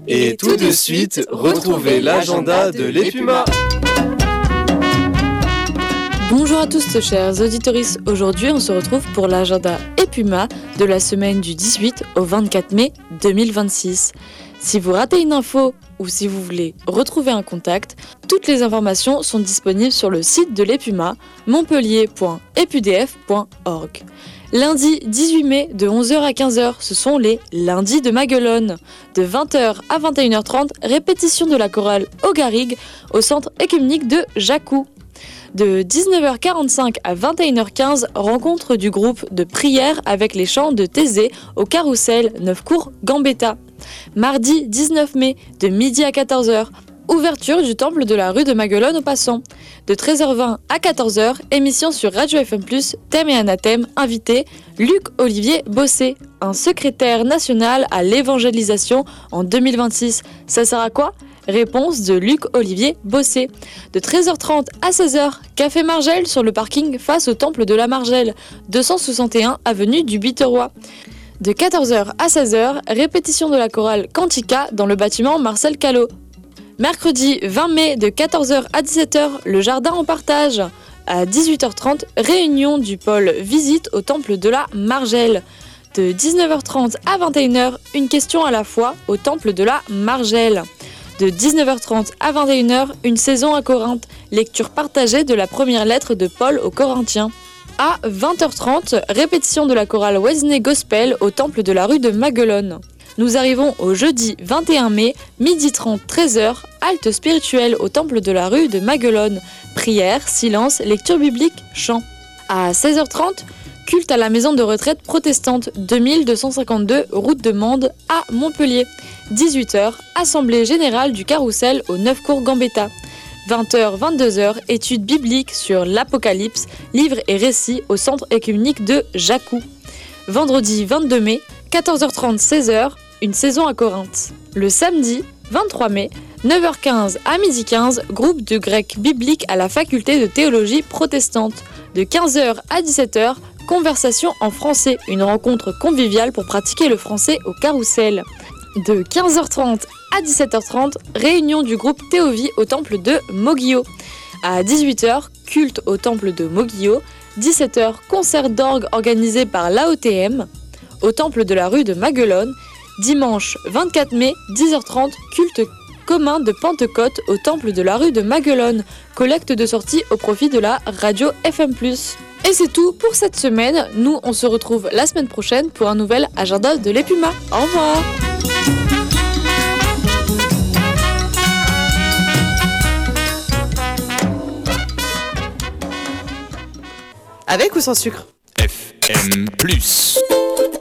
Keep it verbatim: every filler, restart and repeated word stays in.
Et tout de suite, retrouvez l'agenda de l'Epuma. Bonjour à tous chers auditoristes, aujourd'hui on se retrouve pour l'agenda Epuma de la semaine du dix-huit au vingt-quatre mai deux mille vingt-six. Si vous ratez une info ou si vous voulez retrouver un contact, toutes les informations sont disponibles sur le site de l'Epuma, montpellier point epudf point org. Lundi dix-huit mai de onze heures à quinze heures, ce sont les lundis de Maguelone. De vingt heures à vingt et une heures trente, répétition de la chorale au Garrigue au centre œcuménique de Jacou. De dix-neuf heures quarante-cinq à vingt et une heures quinze, rencontre du groupe de prière avec les chants de Thésée au Carrousel, neuf cours Gambetta. Mardi dix-neuf mai, de midi à quatorze heures, ouverture du temple de la rue de Maguelone aux passants. De treize heures vingt à quatorze heures, émission sur Radio F M plus, thème et anathème, invité Luc-Olivier Bossé, un secrétaire national à l'évangélisation en deux mille vingt-six. Ça sert à quoi ? Réponse de Luc-Olivier Bossé. De treize heures trente à seize heures, Café Margelle sur le parking face au temple de la Margelle, deux cent soixante et un avenue du Biterrois. De quatorze heures à seize heures, répétition de la chorale Cantica dans le bâtiment Marcel Callot. Mercredi vingt mai de quatorze heures à dix-sept heures, le jardin en partage. À dix-huit heures trente, réunion du pôle visite au temple de la Margelle. De dix-neuf heures trente à vingt et une heures, une question à la fois au temple de la Margelle. De dix-neuf heures trente à vingt et une heures, une saison à Corinthe, lecture partagée de la première lettre de Paul aux Corinthiens. À vingt heures trente, répétition de la chorale Wesley Gospel au temple de la rue de Maguelone. Nous arrivons au jeudi vingt et un mai, midi trente, treize heures, halte spirituelle au temple de la rue de Maguelone. Prière, silence, lecture biblique, chant. À seize heures trente, culte à la maison de retraite protestante deux mille deux cent cinquante-deux, route de Mende à Montpellier. dix-huit heures, assemblée générale du Carrousel au neuf cours Gambetta. vingt heures, vingt-deux heures, études bibliques sur l'Apocalypse, livres et récits au centre œcuménique de Jacou. Vendredi vingt-deux mai, quatorze heures trente, seize heures, une saison à Corinthe. Le samedi vingt-trois mai, neuf heures quinze à midi quinze, groupe de grec biblique à la faculté de théologie protestante. De quinze heures à dix-sept heures, conversation en français, une rencontre conviviale pour pratiquer le français au Carrousel. De quinze heures trente à dix-sept heures trente, réunion du groupe Théovie au temple de Moguio. À dix-huit heures, culte au temple de Moguio. dix-sept heures, concert d'orgue organisé par l'A O T M au temple de la rue de Maguelone. Dimanche vingt-quatre mai, dix heures trente, culte commun de Pentecôte au temple de la rue de Maguelone. Collecte de sortie au profit de la radio F M plus. Et c'est tout pour cette semaine. Nous, on se retrouve la semaine prochaine pour un nouvel agenda de l'Epuma. Au revoir. Avec ou sans sucre ? F M plus.